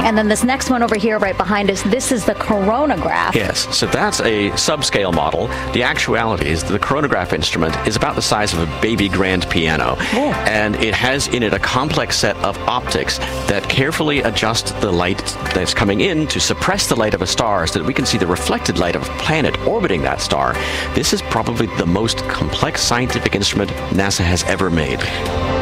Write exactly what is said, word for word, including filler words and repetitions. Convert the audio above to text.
And then this next one over here right behind us, this is the coronagraph. Yes, so that's a subscale model. The actuality is that the coronagraph instrument is about the size of a baby grand piano. Oh. And it has in it a complex set of optics that carefully adjust the light that's coming in to suppress the light of a star so that we can see the reflected light of a planet orbiting that star. This is probably the most complex scientific instrument NASA has ever made.